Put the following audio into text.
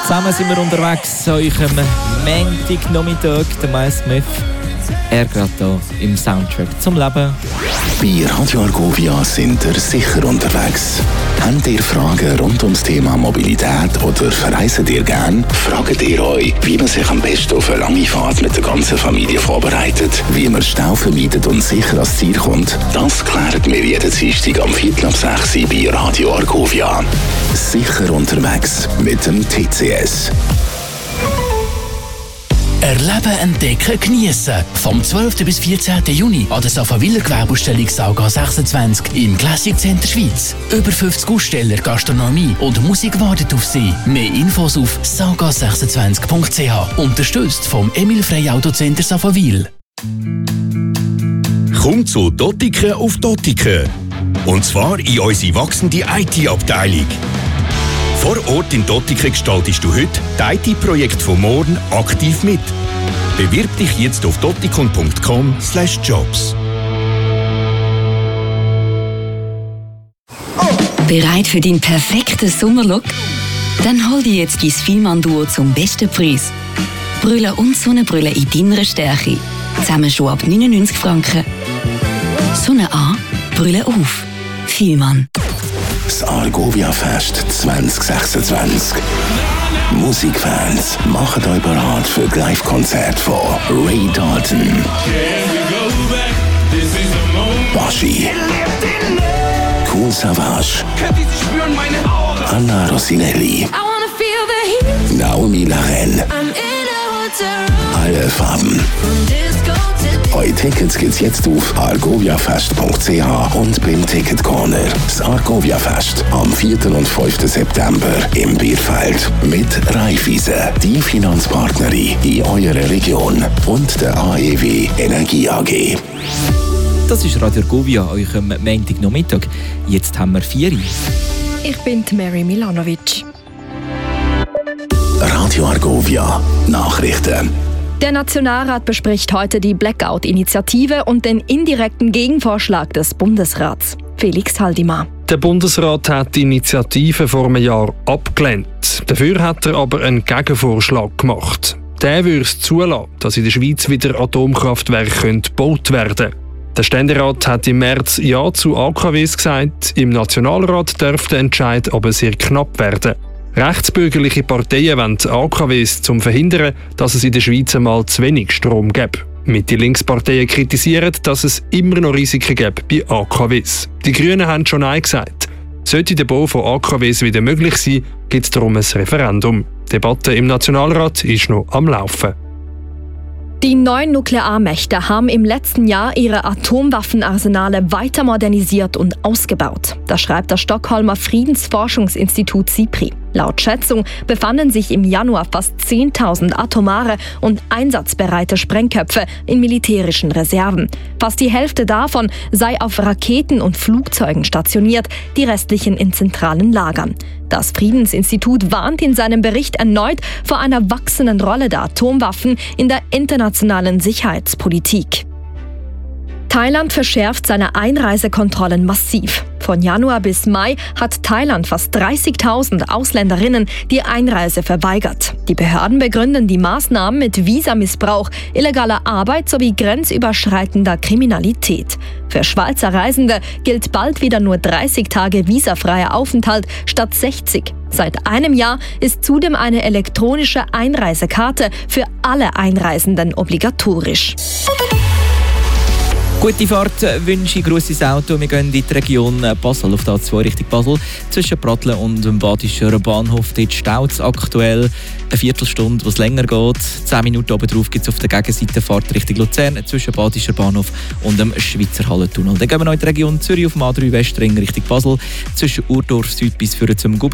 Zusammen sind wir unterwegs an eurem Montagnachmittag, der Miles Smith. Er gerade hier im Soundtrack zum Leben. Bei Radio Argovia sind ihr sicher unterwegs. Habt ihr Fragen rund ums Thema Mobilität oder verreisen ihr gern? Fragt ihr euch, wie man sich am besten auf eine lange Fahrt mit der ganzen Familie vorbereitet, wie man Stau vermeidet und sicher ans Ziel kommt? Das klären wir jeden Dienstag am 5:45 bei Radio Argovia. Sicher unterwegs mit dem TCS. Erleben, entdecken, geniessen. Vom 12. bis 14. Juni an der Safawiller Gewerbeausstellung Saga 26 im Classic Center Schweiz. Über 50 Aussteller, Gastronomie und Musik wartet auf Sie. Mehr Infos auf saga26.ch. Unterstützt vom Emil Frey Autocenter Safawil. Komm zu Dottiken auf Dottiken. Und zwar in unsere wachsende IT-Abteilung. Vor Ort in Dottiken gestaltest du heute die IT-Projekte von morgen aktiv mit. Bewirb dich jetzt auf dottikon.com/jobs. Bereit für deinen perfekten Sommerlook? Dann hol dir jetzt dein Fielmann-Duo zum besten Preis. Brille und Sonnenbrille in deiner Stärke. Zusammen schon ab 99 Franken. Sonne an, Brille auf. Fielmann. Das Argovia Fest 2026. Musikfans, macht euch bereit für das Live-Konzert von Ray Dalton, Baschi, Kool Savas, Anna Rossinelli, Naomi Lachen. Alle Farben. Eure Tickets gibt's jetzt auf argoviafest.ch und beim Ticket Corner. Das Argovia Fest am 4. und 5. September im Bierfeld mit Raiffeisen, die Finanzpartnerin in eurer Region, und der AEW Energie AG. Das ist Radio Argovia, eurem Montagnachmittag. Jetzt haben wir 4 Uhr. Ich bin Mary Milanovic. Radio Argovia Nachrichten. Der Nationalrat bespricht heute die Blackout-Initiative und den indirekten Gegenvorschlag des Bundesrats. Felix Haldimar. Der Bundesrat hat die Initiative vor einem Jahr abgelehnt. Dafür hat er aber einen Gegenvorschlag gemacht. Der würde es zulassen, dass in der Schweiz wieder Atomkraftwerke gebaut werden können. Der Ständerat hat im März Ja zu AKWs gesagt. Im Nationalrat dürfte der Entscheid aber sehr knapp werden. Rechtsbürgerliche Parteien wollen AKWs, um zu verhindern, dass es in der Schweiz einmal zu wenig Strom gibt. Mitte-Links-Parteien kritisieren, dass es immer noch Risiken gibt bei AKWs. Die Grünen haben schon Nein gesagt. Sollte der Bau von AKWs wieder möglich sein, gibt es darum ein Referendum. Die Debatte im Nationalrat ist noch am Laufen. Die 9 Nuklearmächte haben im letzten Jahr ihre Atomwaffenarsenale weiter modernisiert und ausgebaut. Das schreibt das Stockholmer Friedensforschungsinstitut SIPRI. Laut Schätzung befanden sich im Januar fast 10.000 atomare und einsatzbereite Sprengköpfe in militärischen Reserven. Fast die Hälfte davon sei auf Raketen und Flugzeugen stationiert, die restlichen in zentralen Lagern. Das Friedensinstitut warnt in seinem Bericht erneut vor einer wachsenden Rolle der Atomwaffen in der internationalen Sicherheitspolitik. Thailand verschärft seine Einreisekontrollen massiv. Von Januar bis Mai hat Thailand fast 30.000 Ausländerinnen die Einreise verweigert. Die Behörden begründen die Maßnahmen mit Visamissbrauch, illegaler Arbeit sowie grenzüberschreitender Kriminalität. Für Schweizer Reisende gilt bald wieder nur 30 Tage visafreier Aufenthalt statt 60. Seit einem Jahr ist zudem eine elektronische Einreisekarte für alle Einreisenden obligatorisch. Gute Fahrt wünsche ich, grosses Auto. Wir gehen in die Region Basel, auf der A2 Richtung Basel. Zwischen Pratteln und dem Badischer Bahnhof. Dort staut es aktuell eine Viertelstunde, was länger geht. 10 Minuten oben drauf gibt es auf der Gegenseite Fahrt Richtung Luzern, zwischen Badischer Bahnhof und dem Schweizer Hallentunnel. Dann gehen wir noch in die Region Zürich auf dem A3 Westring Richtung Basel. Zwischen Urdorf Süd bis zum Guber